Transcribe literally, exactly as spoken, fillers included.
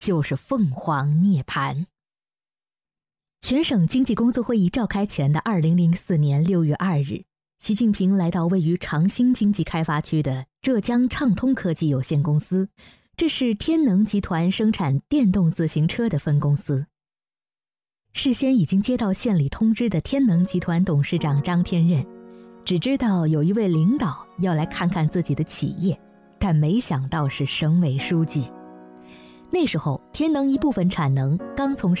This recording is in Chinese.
就是凤凰涅槃。全省经济工作会议召开前的二零零四年六月二日，习近平来到位于长兴经济开发区的浙江畅通科技有限公司，这是天能集团生产电动自行车的分公司。事先已经接到县里通知的天能集团董事长张天任，只知道有一位领导要来看看自己的企业，但没想到是省委书记。那时候天能一部分产能刚从